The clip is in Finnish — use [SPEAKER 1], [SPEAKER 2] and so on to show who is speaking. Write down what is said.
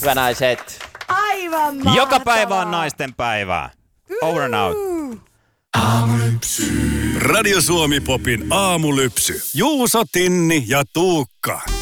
[SPEAKER 1] hyvä naiset.
[SPEAKER 2] Aivan mahtavaa.
[SPEAKER 3] Joka päivä on naisten päivää. Over and out.
[SPEAKER 4] Radio Suomi Popin aamulypsy. Juuso, Tinni ja Tuukka.